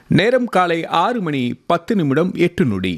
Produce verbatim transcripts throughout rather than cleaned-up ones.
நேரம் காலை ஆறு மணி பத்து நிமிடம் எட்டு நொடி.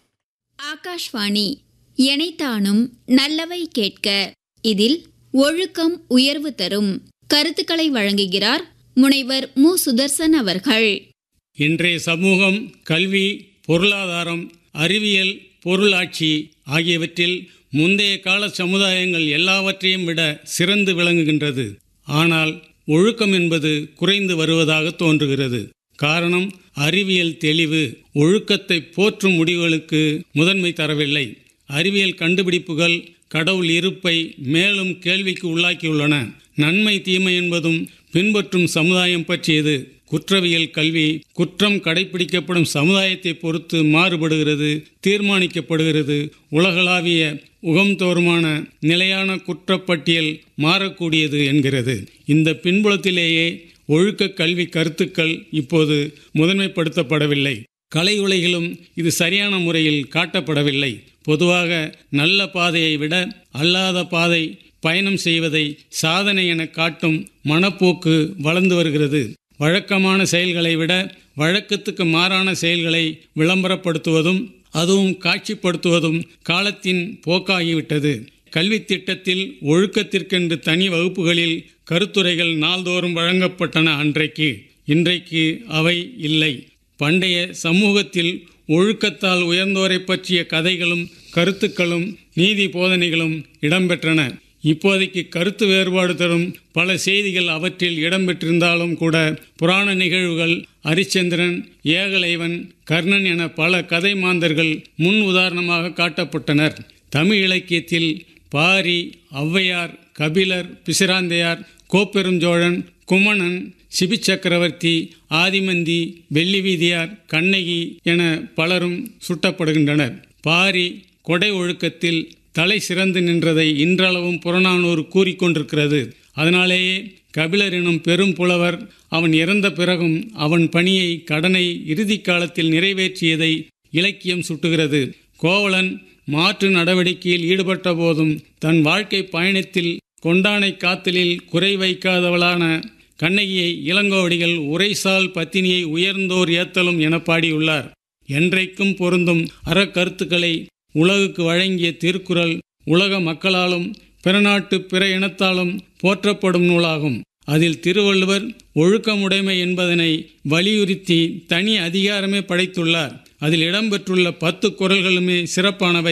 ஆகாஷ்வாணி எனைத்தானும் நல்லவை கேட்க. இதில் ஒழுக்கம் உயர்வு தரும் கருத்துக்களை வழங்குகிறார் முனைவர் மு சுதர்சன் அவர்கள். இன்றைய சமூகம் கல்வி, பொருளாதாரம், அறிவியல், பொருளாட்சி ஆகியவற்றில் முந்தைய கால சமுதாயங்கள் எல்லாவற்றையும் விட சிறந்து விளங்குகின்றது. ஆனால் ஒழுக்கம் என்பது குறைந்து வருவதாக தோன்றுகிறது. காரணம், அறிவியல் தெளிவு ஒழுக்கத்தை போற்றும் முடிவுகளுக்கு முதன்மை தரவில்லை. அறிவியல் கண்டுபிடிப்புகள் கடவுள் இருப்பை மேலும் கேள்விக்கு உள்ளாக்கியுள்ளன. நன்மை தீமை என்பதும் பின்பற்றும் சமுதாயம் பற்றியது. குற்றவியல் கல்வி குற்றம் கடைபிடிக்கப்படும் சமுதாயத்தை பொறுத்து மாறுபடுகிறது, தீர்மானிக்கப்படுகிறது. உலகளாவிய உகம்தோறுமான நிலையான குற்றப்பட்டியல் மாறக்கூடியது என்கிறது. இந்த பின்புலத்திலேயே ஒழுக்க கல்வி கருத்துக்கள் இப்போது முதன்மைப்படுத்தப்படவில்லை. கலை உலகிலும் இது சரியான முறையில் காட்டப்படவில்லை. பொதுவாக நல்ல பாதையை விட அல்லாத பாதை பயணம் செய்வதை சாதனை என காட்டும் மனப்போக்கு வளர்ந்து வருகிறது. வழக்கமான செயல்களை விட வழக்கத்துக்கு மாறான செயல்களை விளம்பரப்படுத்துவதும் அதுவும் காட்சிப்படுத்துவதும் காலத்தின் போக்காகிவிட்டது. கல்வி திட்டத்தில் ஒழுக்கத்திற்கென்று தனி வகுப்புகளில் கருத்துரைகள் நாள்தோறும் வழங்கப்பட்டன அன்றைக்கு. இன்றைக்கு அவை இல்லை. பண்டைய சமூகத்தில் ஒழுக்கத்தால் உயர்ந்தோரை பற்றிய கதைகளும் கருத்துக்களும் நீதி போதனைகளும் இடம்பெற்றன. இப்போதைக்கு கருத்து வேறுபாடு தரும் பல செய்திகள் அவற்றில் இடம்பெற்றிருந்தாலும் கூட புராண நிகழ்வுகள், அரிச்சந்திரன், ஏகலைவன், கர்ணன் என பல கதை மாந்தர்கள் முன் உதாரணமாக காட்டப்பட்டனர். தமிழ் இலக்கியத்தில் பாரி, ஔவையார், கபிலர், பிசிராந்தையார், கோப்பெருஞ்சோழன், குமணன், சிபி சக்கரவர்த்தி, ஆதிமந்தி, வெள்ளிவீதியார், கண்ணகி என பலரும் சுட்டப்படுகின்றனர். பாரி கொடை ஒழுக்கத்தில் தலை சிறந்து நின்றதை இன்றளவும் புறநானூறு கூறிக்கொண்டிருக்கிறது. அதனாலேயே கபிலர் எனும் பெரும் புலவர் அவன் இறந்த பிறகும் அவன் பணியை, கடனை இறுதி காலத்தில் நிறைவேற்றியதை இலக்கியம் சுட்டுகிறது. கோவலன் மாற்று நடவடிக்கையில் ஈடுபட்ட போதும் தன் வாழ்க்கை பயணத்தில் கொண்டானை காத்தலில் குறை வைக்காதவளான கண்ணகியை இளங்கோவடிகள் உரைசால் பத்தினியை உயர்ந்தோர் ஏத்தலும் என பாடியுள்ளார். என்றைக்கும் பொருந்தும் அறக்கருத்துக்களை உலகுக்கு வழங்கிய திருக்குறள் உலக மக்களாலும் பிற நாட்டு பிற இனத்தாலும் போற்றப்படும் நூலாகும். அதில் திருவள்ளுவர் ஒழுக்கமுடைமை என்பதனை வலியுறுத்தி தனி அதிகாரமே படைத்துள்ளார். அதில் இடம்பெற்றுள்ள பத்து குறள்களுமே சிறப்பானவை.